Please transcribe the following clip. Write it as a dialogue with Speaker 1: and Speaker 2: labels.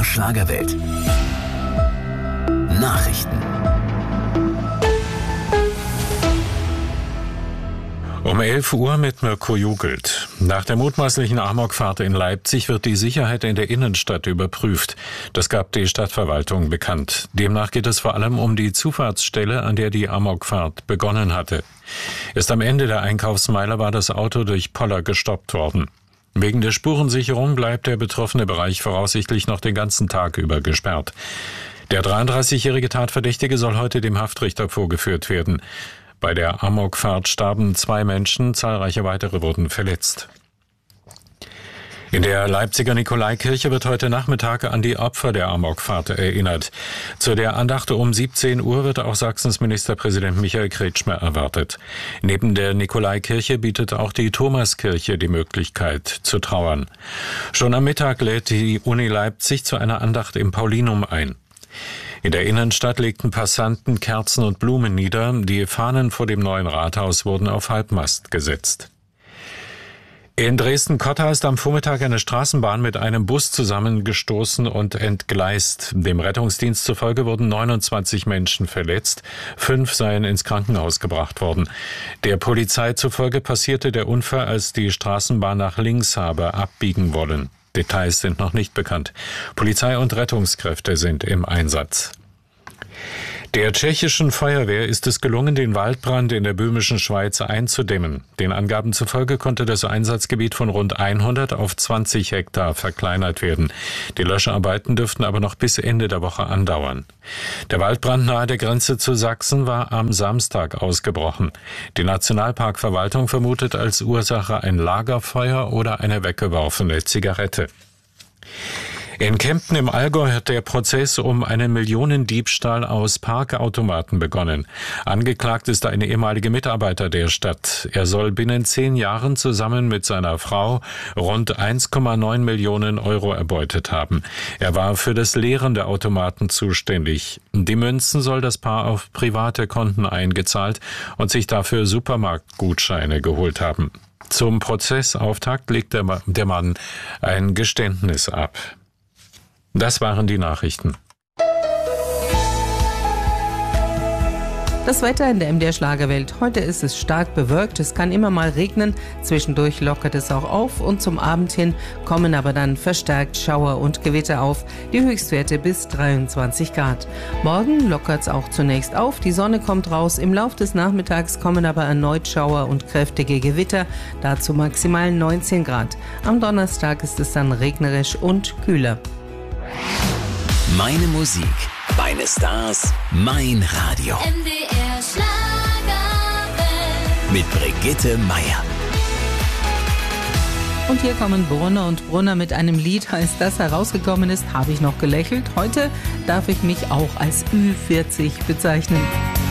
Speaker 1: MDR Schlagerwelt. Nachrichten.
Speaker 2: Um 11 Uhr mit Mirko Jugelt. Nach der mutmaßlichen Amokfahrt in Leipzig wird die Sicherheit in der Innenstadt überprüft. Das gab die Stadtverwaltung bekannt. Demnach geht es vor allem um die Zufahrtsstelle, an der die Amokfahrt begonnen hatte. Erst am Ende der Einkaufsmeile war das Auto durch Poller gestoppt worden. Wegen der Spurensicherung bleibt der betroffene Bereich voraussichtlich noch den ganzen Tag über gesperrt. Der 33-jährige Tatverdächtige soll heute dem Haftrichter vorgeführt werden. Bei der Amokfahrt starben 2 Menschen, zahlreiche weitere wurden verletzt. In der Leipziger Nikolaikirche wird heute Nachmittag an die Opfer der Amokfahrt erinnert. Zu der Andacht um 17 Uhr wird auch Sachsens Ministerpräsident Michael Kretschmer erwartet. Neben der Nikolaikirche bietet auch die Thomaskirche die Möglichkeit zu trauern. Schon am Mittag lädt die Uni Leipzig zu einer Andacht im Paulinum ein. In der Innenstadt legten Passanten Kerzen und Blumen nieder. Die Fahnen vor dem neuen Rathaus wurden auf Halbmast gesetzt. In Dresden-Cotta ist am Vormittag eine Straßenbahn mit einem Bus zusammengestoßen und entgleist. Dem Rettungsdienst zufolge wurden 29 Menschen verletzt. 5 seien ins Krankenhaus gebracht worden. Der Polizei zufolge passierte der Unfall, als die Straßenbahn nach links habe abbiegen wollen. Details sind noch nicht bekannt. Polizei und Rettungskräfte sind im Einsatz. Der tschechischen Feuerwehr ist es gelungen, den Waldbrand in der böhmischen Schweiz einzudämmen. Den Angaben zufolge konnte das Einsatzgebiet von rund 100 auf 20 Hektar verkleinert werden. Die Löscharbeiten dürften aber noch bis Ende der Woche andauern. Der Waldbrand nahe der Grenze zu Sachsen war am Samstag ausgebrochen. Die Nationalparkverwaltung vermutet als Ursache ein Lagerfeuer oder eine weggeworfene Zigarette. In Kempten im Allgäu hat der Prozess um einen Millionendiebstahl aus Parkautomaten begonnen. Angeklagt ist ein ehemaliger Mitarbeiter der Stadt. Er soll binnen 10 Jahren zusammen mit seiner Frau rund 1,9 Millionen Euro erbeutet haben. Er war für das Leeren der Automaten zuständig. Die Münzen soll das Paar auf private Konten eingezahlt und sich dafür Supermarktgutscheine geholt haben. Zum Prozessauftakt legt der Mann ein Geständnis ab. Das waren die Nachrichten.
Speaker 3: Das Wetter in der MDR Schlagerwelt. Heute ist es stark bewölkt, es kann immer mal regnen, zwischendurch lockert es auch auf und zum Abend hin kommen aber dann verstärkt Schauer und Gewitter auf, die Höchstwerte bis 23 Grad. Morgen lockert es auch zunächst auf, die Sonne kommt raus, im Lauf des Nachmittags kommen aber erneut Schauer und kräftige Gewitter, dazu maximal 19 Grad. Am Donnerstag ist es dann regnerisch und kühler.
Speaker 1: Meine Musik, meine Stars, mein Radio.
Speaker 4: MDR Schlagerwelt.
Speaker 1: Mit Brigitte Meier.
Speaker 3: Und hier kommen Brunner und Brunner mit einem Lied. Als das herausgekommen ist, habe ich noch gelächelt. Heute darf ich mich auch als Ü40 bezeichnen.